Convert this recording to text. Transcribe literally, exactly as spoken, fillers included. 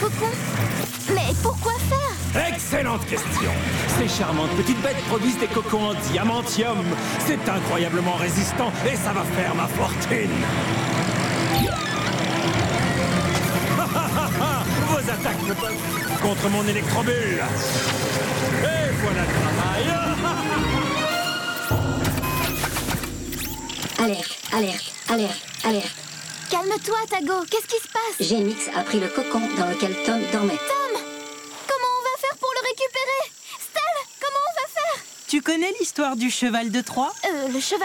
cocon. Mais pourquoi faire? Excellente question. Ces charmantes petites bêtes produisent des cocons en diamantium. C'est incroyablement résistant et ça va faire ma fortune. Vos attaques ne peuvent contre mon électrobulle. Et voilà le travail. Alerte, alerte, alerte, alerte. Calme-toi, Tago. Qu'est-ce qui se passe? Génix a pris le cocon dans lequel Tom dormait. Tom! Comment on va faire pour le récupérer? Stell, comment on va faire? Tu connais l'histoire du cheval de Troie? Euh, le cheval